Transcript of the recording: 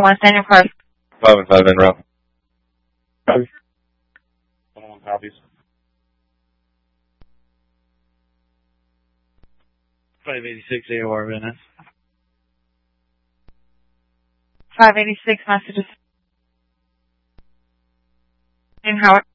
One stand your car. 5 and 5 en route. Copy. 1 copies. 586 AOR Venice. 586 messages. And Howard.